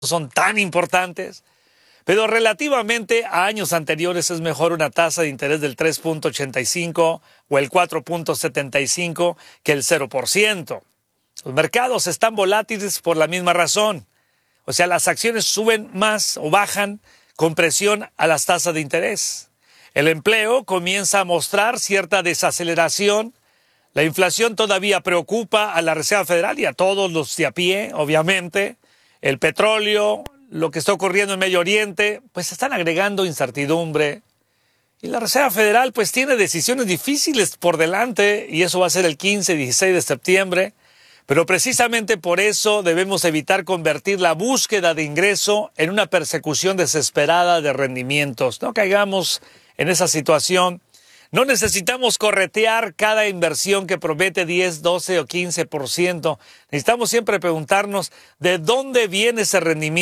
son tan importantes, pero relativamente a años anteriores es mejor una tasa de interés del 3.85 o el 4.75 que el 0%. Los mercados están volátiles por la misma razón. O sea, las acciones suben más o bajan con presión a las tasas de interés. El empleo comienza a mostrar cierta desaceleración. La inflación todavía preocupa a la Reserva Federal y a todos los de a pie, obviamente. El petróleo, lo que está ocurriendo en Medio Oriente, pues están agregando incertidumbre. Y la Reserva Federal pues tiene decisiones difíciles por delante y eso va a ser el 15 y 16 de septiembre. Pero precisamente por eso debemos evitar convertir la búsqueda de ingreso en una persecución desesperada de rendimientos. No caigamos en esa situación. No necesitamos corretear cada inversión que promete 10, 12 o 15%. Necesitamos siempre preguntarnos de dónde viene ese rendimiento.